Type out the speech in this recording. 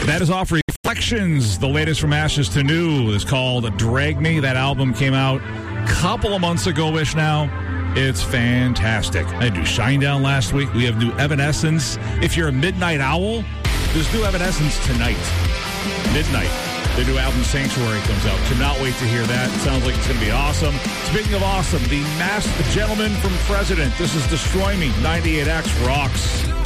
That is off Reflections, the latest from Ashes to New. It's called Drag Me. That album came out a couple of months ago-ish now. It's fantastic. I do Shinedown last week. We have new Evanescence. If you're a midnight owl, there's new Evanescence tonight. Midnight. The new album Sanctuary comes out. Cannot wait to hear that. It sounds like it's going to be awesome. Speaking of awesome, the Masked Gentleman from President. This is Destroy Me. 98X rocks.